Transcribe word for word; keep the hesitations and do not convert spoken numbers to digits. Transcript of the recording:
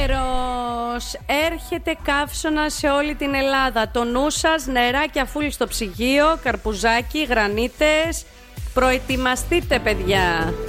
μέρος. Έρχεται καύσωνα σε όλη την Ελλάδα. Το νου σας, νεράκια φουλ στο ψυγείο, καρπουζάκι, γρανίτες. Προετοιμαστείτε, παιδιά.